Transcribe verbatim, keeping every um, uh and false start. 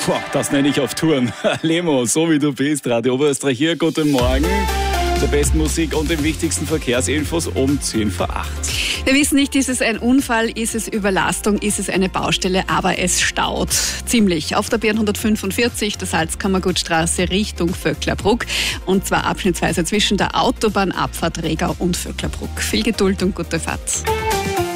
Puh, das nenne ich auf Touren. Lemo, so wie du bist, Radio Oberösterreich hier, guten Morgen. Der besten Musik und den wichtigsten Verkehrsinfos um zehn vor acht. Wir wissen nicht, ist es ein Unfall, ist es Überlastung, ist es eine Baustelle, aber es staut ziemlich. Auf der B hundertfünfundvierzig, der Salzkammergutstraße Richtung Vöcklerbruck, und zwar abschnittsweise zwischen der Autobahnabfahrt Regau und Vöcklerbruck. Viel Geduld und gute Fahrt.